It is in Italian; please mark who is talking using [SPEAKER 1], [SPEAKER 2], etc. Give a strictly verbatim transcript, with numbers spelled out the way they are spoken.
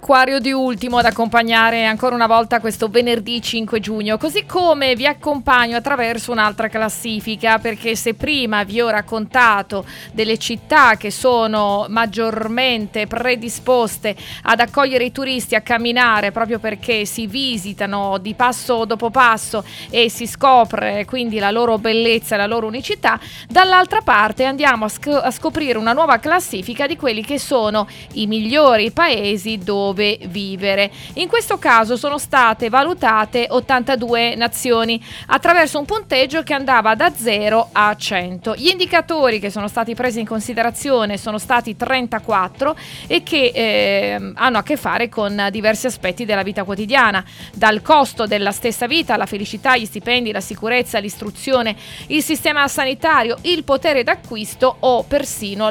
[SPEAKER 1] l'acquario di Ultimo ad accompagnare ancora una volta questo venerdì cinque giugno, così come vi accompagno attraverso un'altra classifica, perché se prima vi ho raccontato delle città che sono maggiormente predisposte ad accogliere i turisti a camminare proprio perché si visitano di passo dopo passo e si scopre quindi la loro bellezza e la loro unicità, dall'altra parte andiamo a, sc- a scoprire una nuova classifica di quelli che sono i migliori paesi dove vivere. In questo caso sono state valutate ottantadue nazioni attraverso un punteggio che andava da zero a cento. Gli indicatori che sono stati presi in considerazione sono stati trentaquattro e che eh, hanno a che fare con diversi aspetti della vita quotidiana, dal costo della stessa vita, la felicità, gli stipendi, la sicurezza, l'istruzione, il sistema sanitario, il potere d'acquisto o persino